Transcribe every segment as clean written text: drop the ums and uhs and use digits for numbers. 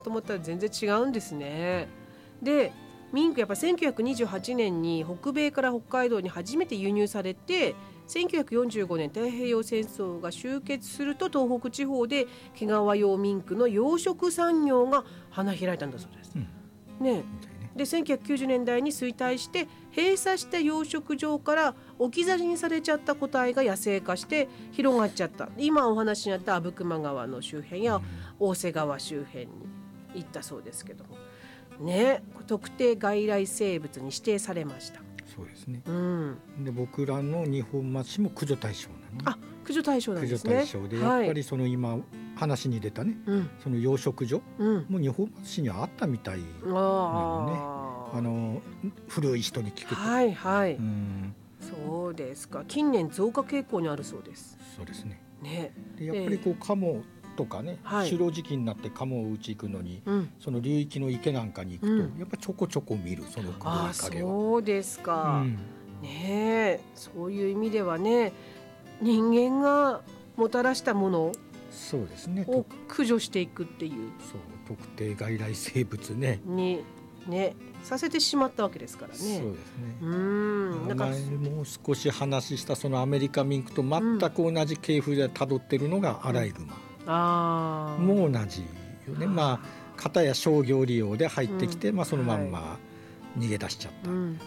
と思ったら全然違うんですね。でミンクやっぱ1928年に北米から北海道に初めて輸入されて、1945年太平洋戦争が終結すると東北地方で毛皮用ミンクの養殖産業が花開いたんだそうです、ね。で1990年代に衰退して閉鎖した養殖場から置き去りにされちゃった個体が野生化して広がっちゃった。今お話にあった阿武隈川の周辺や大瀬川周辺に行ったそうですけどもね、特定外来生物に指定されました。 そうですね、で僕らの二本松市も駆除対象なの、 ね、駆除対象なんですね。 駆除対象で、やっぱりその今話に出たね、その養殖所、もう二本松市にはあったみたいなのね、古い人に聞くと、 そうですか。近年増加傾向にあるそうです。 そうですね。でやっぱりこうカモとかね、狩猟時期になってカモを打ち行くのに、その流域の池なんかに行くと、やっぱちょこちょこ見るその黒い影は。 そうですか、ね、そういう意味ではね、人間がもたらしたものそうですねを駆除していくっていう、 そう特定外来生物ねにねさせてしまったわけですからね。 そうですね。前も少し話したそのアメリカミンクと全く同じ系譜でたどってるのがアライグマ、もう同じよね。片や商業利用で入ってきて、そのまんま逃げ出しちゃった、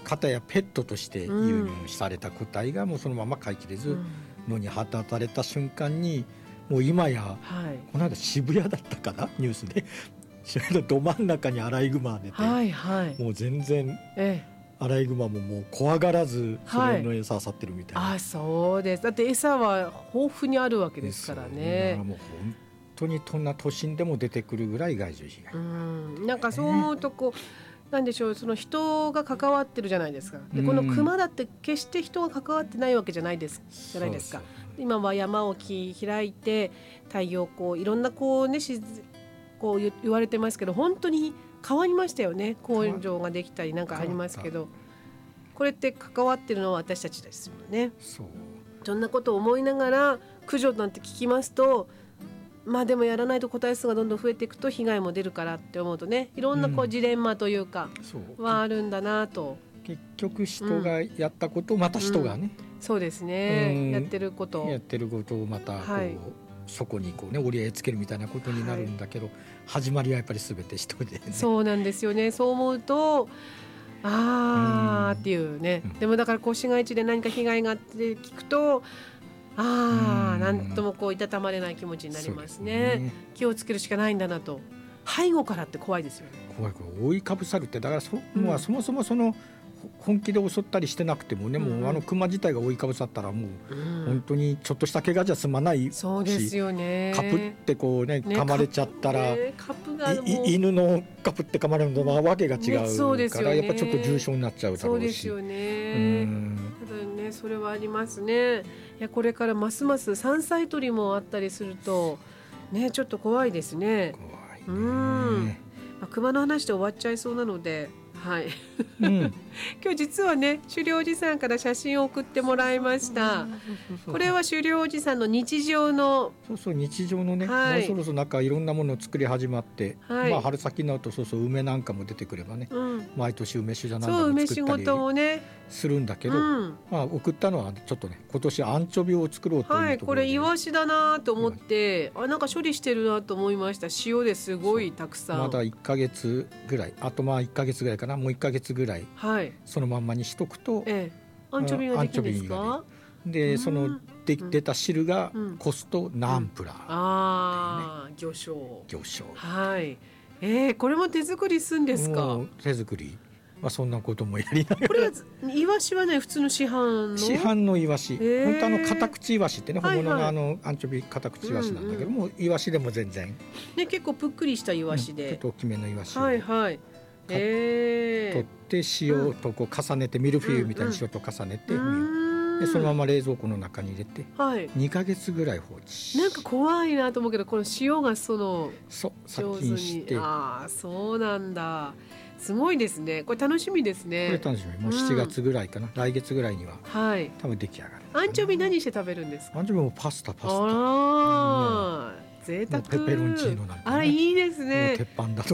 片やペットとして輸入された個体がもうそのまま飼いきれず野に放たれた瞬間に、もう今や、この間渋谷だったかなニュースで渋谷のど真ん中にアライグマが出て、もう全然アライグマももう怖がらずそれの餌漁ってるみたいな、 そうです。だって餌は豊富にあるわけですからね。 もう本当にこんな都心でも出てくるぐらい害獣被害、 なんかそう思うとなんでしょう、その人が関わってるじゃないですか。でこのクマだって決して人が関わってないわけじゃないですか。今は山を切り開いて太陽光いろんなこう言われてますけど、本当に変わりましたよね。工場ができたりなんかありますけど、これって関わってるのは私たちですよね。そんなことを思いながら駆除なんて聞きますと、でもやらないと個体数がどんどん増えていくと被害も出るからって思うとね、いろんなジレンマというかはあるんだなと。 結局人がやったことをまた人がね、 そうですね、やってることをまたそこに折り合いつけるみたいなことになるんだけど、始まりはやっぱり全て人でね。 そうなんですよね。そう思うとっていうね、でもだから市街地で何か被害があって聞くとなんともいたたまれない気持ちになりますね。気をつけるしかないんだなと。背後からって怖いですよね。 怖い覆いかぶさるって、だからそもそもその本気で襲ったりしてなくてもね、もうクマ自体が覆いかぶさったらもう本当にちょっとした怪我じゃ済まないし、 そうですよね。 カプって噛まれちゃったら、犬のカプって噛まれるのはわけが違うから、やっぱちょっと重症になっちゃうだろうし。そうですよね。ただね、それはありますね。いやこれからますます山菜採りもあったりするとね、ちょっと怖いですね。 怖いね。 熊の話で終わっちゃいそうなので、今日実はね、狩猟おじさんから写真を送ってもらいました。これは狩猟おじさんの日常の日常のね、もうそろそろなんかいろんなものを作り始まって、春先になると梅なんかも出てくればね、毎年梅酒じゃなんだも作ったりするんだけど、送ったのはちょっとね、今年アンチョビを作ろうというところで、 これイワシだなと思って、なんか処理してるなと思いました。塩ですごいたくさん。 まだ1ヶ月ぐらい、あと1ヶ月ぐらいかな、もう1ヶ月ぐらいそのまんまにしとくと、 アンチョビができるんですか。 でその出た汁がコストナンプラー、 魚醤。 これも手作りするんですか。 手作り、そんなこともやりながら。 これはイワシはね、普通の市販のイワシ、本当カタクチイワシってね、本物のアンチョビカタクチイワシなんだけども、イワシでも全然ね、結構ぷっくりしたイワシで、 ちょっと大きめのイワシを取って塩と重ねて、ミルフィーユみたいに塩と重ねて、でそのまま冷蔵庫の中に入れて、2ヶ月ぐらい放置。 なんか怖いなと思うけど、この塩が殺菌して。 そうなんだ。すごいですね。これ楽しみですね。 これ楽しみ。もう7月ぐらいかな、来月ぐらいには多分出来上がる。 アンチョビ何して食べるんですか。 アンチョビもパスタ。 贅沢。 ペペロンチーノなんて、ね、 あ、いいですね。 鉄板だと